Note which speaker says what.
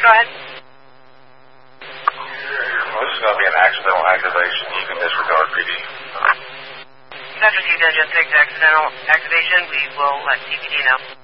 Speaker 1: go ahead.
Speaker 2: Well, this is going to be an accidental activation. You can disregard PD.
Speaker 1: After you digest accidental activation, we will let CPD know.